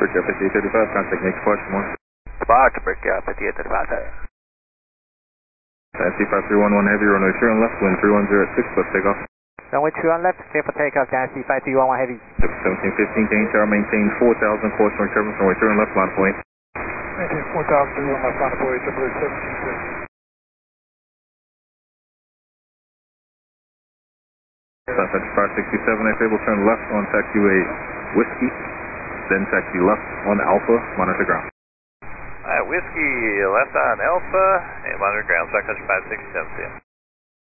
Brickyard 5835, contact next question 1. Spark, Brickyard 5835. Taxi 5311 Heavy, runway 3 on left, wind 310 at 6, left takeoff. Runway 2 on left, clear for takeoff, Taxi 5311 Heavy. 1715, gain tower, maintain 4,000, course north turbulence, runway 3 on left, line point. Maintain 4,000, 3 on left, line point, 1715. Southwest 567, FA will turn left on taxiway Whiskey, then taxi left on Alpha, monitor ground. Whiskey, left on Alpha, and monitor ground, Southwest 567.